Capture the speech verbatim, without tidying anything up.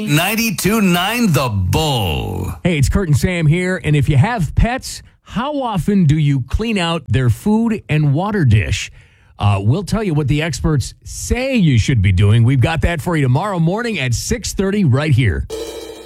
ninety-two point nine The Bull. Hey, it's Kurt and Sam here, and if you have pets, how often do you clean out their food and water dish? Uh, we'll tell you what the experts say you should be doing. We've got that for you tomorrow morning at six thirty right here.